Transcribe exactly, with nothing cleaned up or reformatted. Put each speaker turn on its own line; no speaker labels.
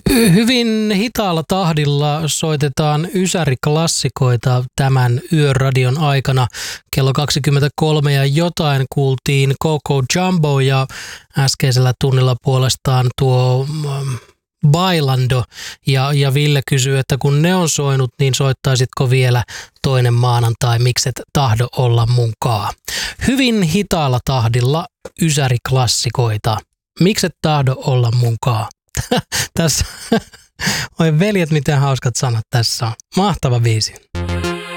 Hyvin hitaalla tahdilla soitetaan ysäriklassikoita tämän yöradion aikana. Kello kaksikymmentäkolme ja jotain kuultiin Coco Jumbo ja äskeisellä tunnilla puolestaan tuo um, Bailando. Ja, ja Ville kysyy, että kun ne on soinut, niin soittaisitko vielä toinen maanantai, mikset tahdo olla munkaa. Hyvin hitaalla tahdilla ysäriklassikoita. Mikset tahdo olla munkaa. Tässä, oi veljet, miten hauskat sanat tässä on. Mahtava biisi.